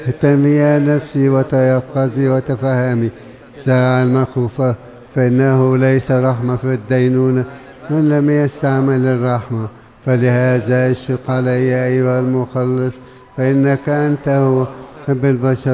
اهتمي يا نفسي وتيقظي وتفهمي ساعة المخوفة، فإنه ليس رحمة في الدينونة من لم يستعمل الرحمة. فلهذا اشفق علي أيها المخلص، فإنك أنت هو بالبشر